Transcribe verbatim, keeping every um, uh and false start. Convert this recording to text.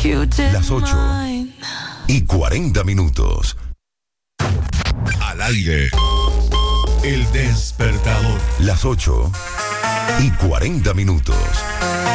Las ocho y cuarenta minutos. Al aire, El Despertador. Las ocho y cuarenta minutos.